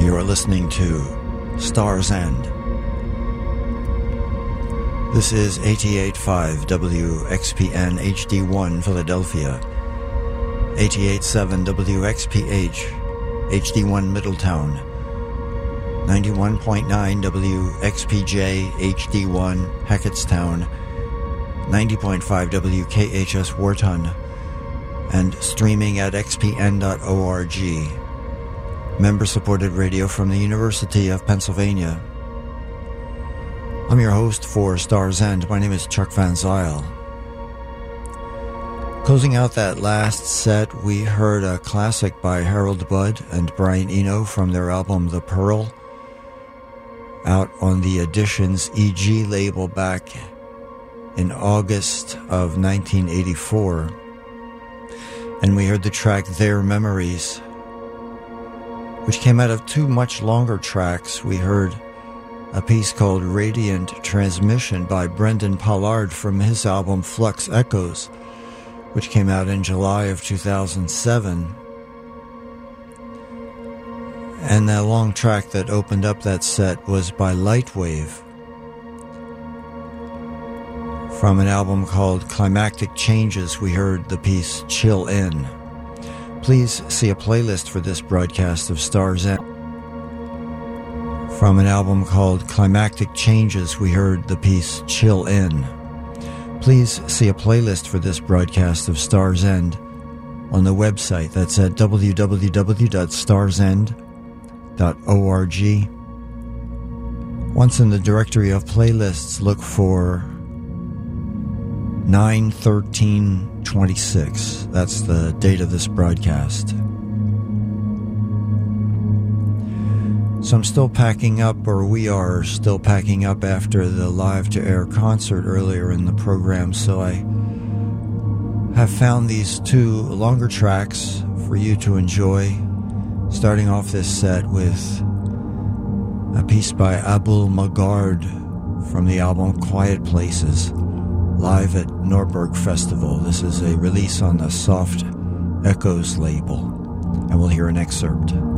You're listening to Star's End. This is 88.5 WXPN HD1 Philadelphia, 88.7 WXPH HD1 Middletown, 91.9 WXPJ HD1 Hackettstown, 90.5 WKHS Wharton, and streaming at xpn.org. Member-supported radio from the University of Pennsylvania. I'm your host for Star's End. My name is Chuck Van Zyl. Closing out that last set, we heard a classic by Harold Budd and Brian Eno from their album The Pearl, out on the Editions EG label back in August of 1984. And we heard the track Their Memories, which came out of two much longer tracks. We heard a piece called Radiant Transmission by Brendan Pollard from his album Flux Echoes, which came out in July of 2007. And that long track that opened up that set was by Lightwave from an album called Climactic Changes. We heard the piece Chill In. Please see a playlist for this broadcast of Star's End. From an album called Climactic Changes, we heard the piece Chill In. Please see a playlist for this broadcast of Star's End on the website. That's at www.starsend.org. Once in the directory of playlists, look for 9/13/26. That's the date of this broadcast. So I'm still packing up, or we are still packing up after the live-to-air concert earlier in the program, so I have found these two longer tracks for you to enjoy, starting off this set with a piece by Abul Magard from the album Quiet Places, live at Norberg Festival. This is a release on the Soft Echoes label, and we'll hear an excerpt.